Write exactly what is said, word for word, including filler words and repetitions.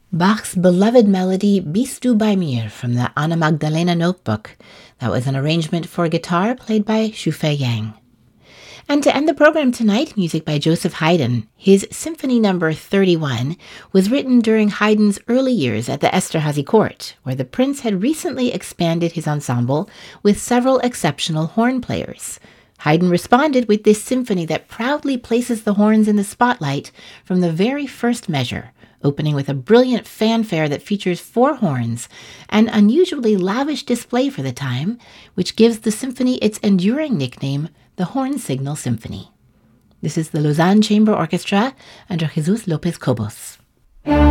Bach's beloved melody Bist du bei mir from the Anna Magdalena Notebook. That was an arrangement for guitar played by Xufei Yang. And to end the program tonight, music by Joseph Haydn. His Symphony Number thirty-one was written during Haydn's early years at the Esterhazy court, where the prince had recently expanded his ensemble with several exceptional horn players. Haydn responded with this symphony that proudly places the horns in the spotlight from the very first measure, opening with a brilliant fanfare that features four horns, an unusually lavish display for the time, which gives the symphony its enduring nickname, the Horn Signal Symphony. This is the Lausanne Chamber Orchestra under Jesus Lopez Cobos.